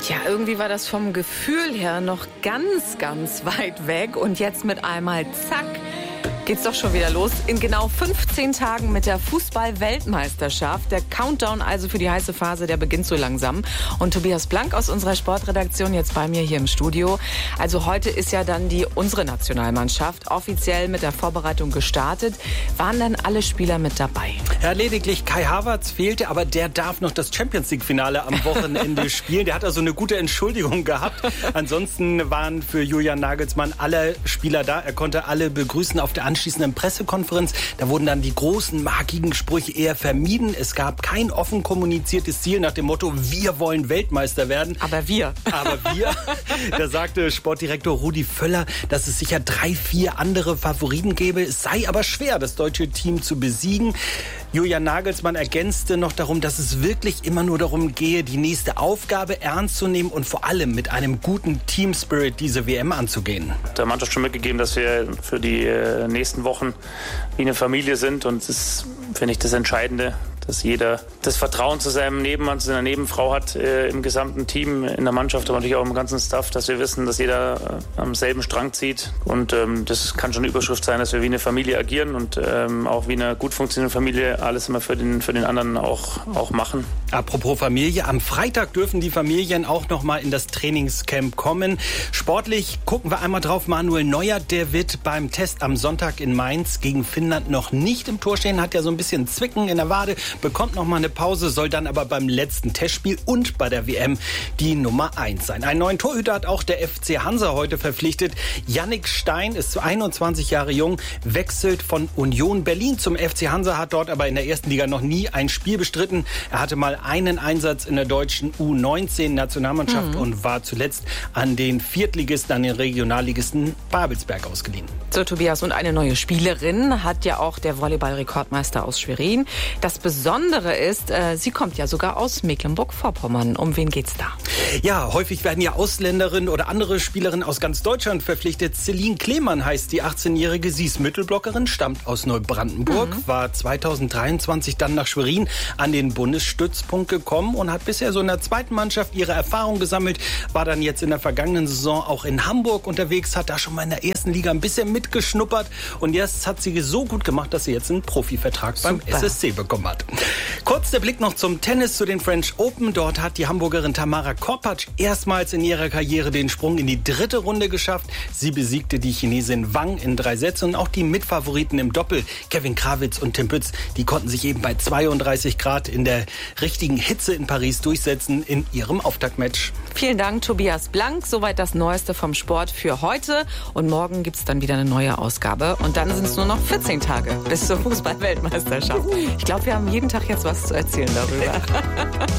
Ja, irgendwie war das vom Gefühl her noch ganz, ganz weit weg. Und jetzt mit einmal, zack, geht's doch schon wieder los. In genau 15 Tagen mit der Fußball-Weltmeisterschaft. Der Countdown also für die heiße Phase, der beginnt so langsam. Und Tobias Blank aus unserer Sportredaktion jetzt bei mir hier im Studio. Also heute ist ja dann unsere Nationalmannschaft offiziell mit der Vorbereitung gestartet. Waren denn alle Spieler mit dabei? Ja, lediglich Kai Havertz fehlte, aber der darf noch das Champions-League-Finale am Wochenende spielen. Der hat also eine gute Entschuldigung gehabt. Ansonsten waren für Julian Nagelsmann alle Spieler da. Er konnte alle begrüßen auf der anschließenden Pressekonferenz. Da wurden dann die großen, markigen Sprüche eher vermieden. Es gab kein offen kommuniziertes Ziel nach dem Motto, wir wollen Weltmeister werden. Aber wir. Da sagte Sportdirektor Rudi Völler, dass es sicher 3, 4 andere Favoriten gäbe. Es sei aber schwer, das deutsche Team zu besiegen. Julian Nagelsmann ergänzte noch darum, dass es wirklich immer nur darum gehe, die nächste Aufgabe ernst zu nehmen und vor allem mit einem guten Team-Spirit diese WM anzugehen. Der Mannschaft schon mitgegeben, dass wir für die nächsten Wochen wie eine Familie sind, und das ist, finde ich, das Entscheidende, dass jeder das Vertrauen zu seinem Nebenmann, zu seiner Nebenfrau hat, im gesamten Team, in der Mannschaft, aber natürlich auch im ganzen Staff, dass wir wissen, dass jeder am selben Strang zieht. Und das kann schon eine Überschrift sein, dass wir wie eine Familie agieren und auch wie eine gut funktionierende Familie alles immer für den anderen auch machen. Apropos Familie, am Freitag dürfen die Familien auch noch mal in das Trainingscamp kommen. Sportlich gucken wir einmal drauf. Manuel Neuer, der wird beim Test am Sonntag in Mainz gegen Finnland noch nicht im Tor stehen, hat ja so ein bisschen Zwicken in der Wade, bekommt noch mal eine Pause, soll dann aber beim letzten Testspiel und bei der WM die Nummer 1 sein. Einen neuen Torhüter hat auch der FC Hansa heute verpflichtet. Yannick Stein ist 21 Jahre jung, wechselt von Union Berlin zum FC Hansa, hat dort aber in der ersten Liga noch nie ein Spiel bestritten. Er hatte mal einen Einsatz in der deutschen U19-Nationalmannschaft und war zuletzt an den Viertligisten, an den Regionalligisten Babelsberg ausgeliehen. So, Tobias, und eine neue Spielerin hat ja auch der Volleyball-Rekordmeister aus Schwerin. Das Besondere ist, sie kommt ja sogar aus Mecklenburg-Vorpommern. Um wen geht's da? Ja, häufig werden ja Ausländerinnen oder andere Spielerinnen aus ganz Deutschland verpflichtet. Celine Klemann heißt die 18-Jährige. Sie ist Mittelblockerin, stammt aus Neubrandenburg, war 2023 dann nach Schwerin an den Bundesstützpunkt gekommen und hat bisher so in der zweiten Mannschaft ihre Erfahrung gesammelt, war dann jetzt in der vergangenen Saison auch in Hamburg unterwegs, hat da schon mal in der ersten Liga ein bisschen mitgeschnuppert und jetzt hat sie so gut gemacht, dass sie jetzt einen Profivertrag beim SSC bekommen hat. Kurz der Blick noch zum Tennis, zu den French Open. Dort hat die Hamburgerin Tamara Korpatsch erstmals in ihrer Karriere den Sprung in die 3. Runde geschafft. Sie besiegte die Chinesin Wang in 3 Sätzen und auch die Mitfavoriten im Doppel, Kevin Krawitz und Tim Pütz, die konnten sich eben bei 32 Grad in der richtigen Hitze in Paris durchsetzen in ihrem Auftaktmatch. Vielen Dank, Tobias Blank. Soweit das Neueste vom Sport für heute. Und morgen gibt's dann wieder eine neue Ausgabe. Und dann sind es nur noch 14 Tage bis zur Fußball-Weltmeisterschaft. Ich glaube, wir haben jeden Tag jetzt was zu erzählen darüber.